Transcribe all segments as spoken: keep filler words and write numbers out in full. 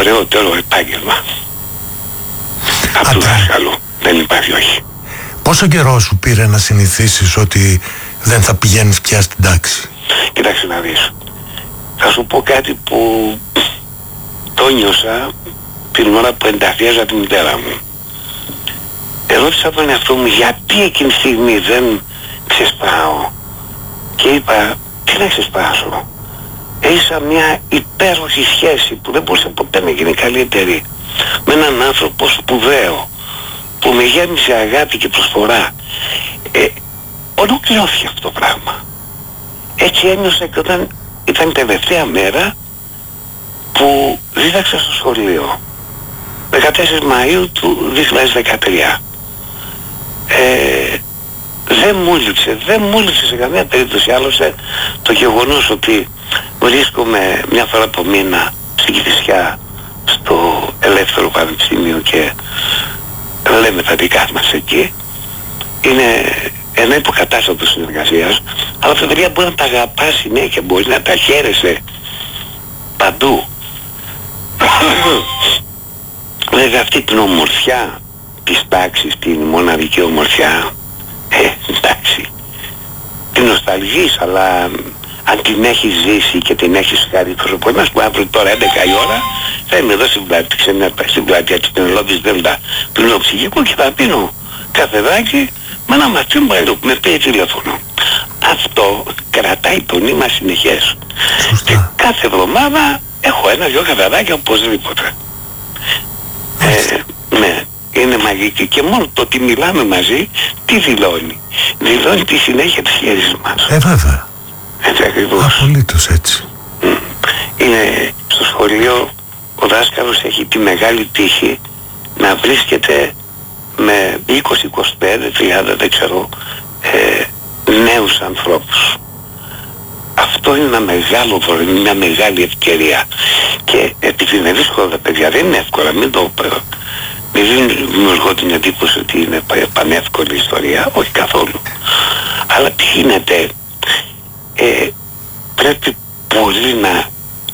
ωραιότερο επάγγελμα από του δάσκαλου. Δεν υπάρχει όχι. Πόσο καιρό σου πήρε να συνηθίσεις ότι δεν θα πηγαίνεις πια στην τάξη? Κοίταξε να δεις. Θα σου πω κάτι που το νιώσα την ώρα που ενταφίαζα τη μητέρα μου. Ερώτησα τον εαυτό μου γιατί εκείνη τη στιγμή δεν ξεσπάω. Και είπα, τι να ξεσπάσω. Έζησα μια υπέροχη σχέση που δεν μπορούσε ποτέ να γίνει καλύτερη με έναν άνθρωπο σπουδαίο που με γέμισε αγάπη και προσφορά. Ε, ολοκληρώθηκε αυτό το πράγμα. Έτσι ένιωσα και όταν ήταν η τελευταία μέρα που δίδαξα στο σχολείο, δεκατέσσερις Μαΐου του δύο χιλιάδες δεκατρία. Ε, δεν μου λείψε, δεν μου λείψε σε καμία περίπτωση άλλωστε το γεγονός ότι βρίσκομαι μια φορά το μήνα στην Κηφισιά στο Ελεύθερο Πανεπιστήμιο και λέμε τα δικά μας εκεί. Είναι ένα υποκατάστατο συνεργασίας, αλλά αυτά τα παιδιά μπορεί να τα αγαπά συνέχεια, μπορεί να τα χαίρεσαι παντού. Βέβαια αυτή την ομορφιά της τάξης, την μοναδική ομορφιά, ε, εντάξει, την νοσταλγείς, αλλά αν την έχεις ζήσει και την έχεις χάρη πρόσωπο, ένας που αύριο τώρα έντεκα η ώρα θα είμαι εδώ στην πλάτη, στην πλατεία της Πενελόπης Δέλτα, πίνω ψυχικό και θα πίνω καφεδάκι με ένα ματσί που με πήρε τηλέφωνο. Αυτό κρατάει το νήμα συνεχές. Σωστά. Και κάθε εβδομάδα έχω ένα-δυο καφεδάκια οπωσδήποτε. Ε, ναι, είναι μαγική και μόνο το ότι μιλάμε μαζί τι δηλώνει. Δηλώνει τη συνέχεια της σχέσης μας. Ε, βέβαια. Έτσι ακριβώς. Απολύτως έτσι. Είναι στο σχολείο ο δάσκαλος έχει τη μεγάλη τύχη να βρίσκεται με είκοσι με είκοσι πέντε τριάντα δεν ξέρω ε, νέους ανθρώπους. Αυτό είναι ένα μεγάλο δώρο, μια μεγάλη ευκαιρία. Και επειδή είναι δύσκολα τα παιδιά, δεν είναι εύκολα, μην το μην δημιουργώ την εντύπωση ότι είναι πανεύκολη ιστορία, όχι καθόλου. Αλλά τι γίνεται, ε, πρέπει πολύ να,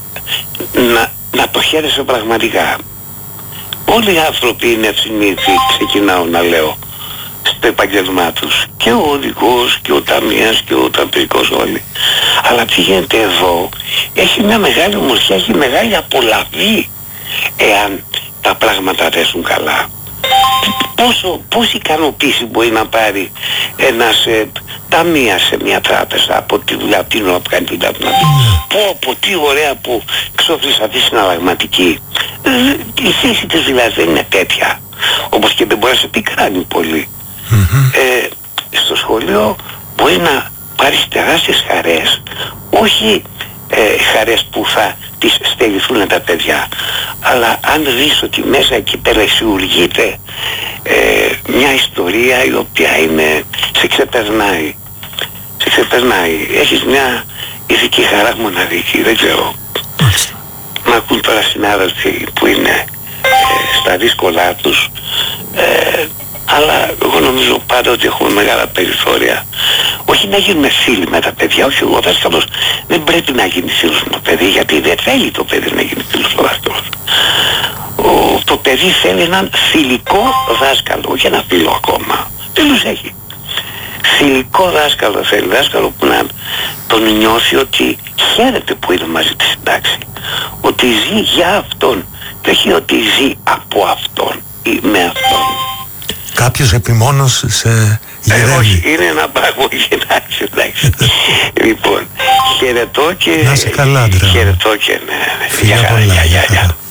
να, να το χαίρεσαι πραγματικά. Όλοι οι άνθρωποι είναι ευσυνήθιοι, ξεκινάω να λέω, στο επαγγελμά τους. Και ο οδηγός και ο ταμείας και ο ταπεικός όλοι. Αλλά τι γίνεται εδώ, έχει μια μεγάλη ομορφιά, έχει μεγάλη απολαυή εάν τα πράγματα αρέσουν καλά. Πόσο, πόση ικανοποίηση μπορεί να πάρει ένας ε, ταμείας σε μια τράπεζα από τη δουλειά, από την ώρα που κάνει δουλειά του να πει πω πω τι ωραία που ξόφλησα αυτή συναλλαγματική. Ε, η θέση της δουλειάς δεν είναι τέτοια, όπως και δεν μπορεί να σε πικράνει πολύ. Mm-hmm. Ε, στο σχολείο μπορεί να πάρεις τεράστιες χαρές, όχι ε, χαρές που θα τις στεληθούν τα παιδιά, αλλά αν δεις ότι μέσα εκεί περαισιουργείται ε, μια ιστορία η οποία είναι, σε ξεπερνάει, σε ξεπερνάει, έχεις μια ηθική χαρά μοναδική, δεν ξέρω. Να ακούν τώρα συνάδελφοι που είναι ε, στα δύσκολά τους, ε, αλλά εγώ νομίζω πάντα ότι έχουμε μεγάλα περιθώρια. Όχι να γίνουμε φίλοι με τα παιδιά, όχι ο δάσκαλος δεν πρέπει να γίνει φίλος με το παιδί, γιατί δεν θέλει το παιδί να γίνει φίλος ο δάσκαλος. Ο, το παιδί θέλει έναν φιλικό δάσκαλο, όχι ένα φίλο ακόμα. Φίλους έχει. Φιλικό δάσκαλο θέλει, δάσκαλο που να τον νιώθει ότι χαίρεται που είναι μαζί της συντάξη. Ότι ζει για αυτόν και όχι ότι ζει από αυτόν ή με αυτόν. Κάποιος επιμόνος σε γυρεύει. Ε, όχι, είναι ένα πράγμα γεννάξει, εντάξει. Λοιπόν, χαιρετώ και... Να σε καλά, Αντρέα. Χαιρετώ και ναι, ναι. Φιλιά πολλά. Γεια, γεια, γεια.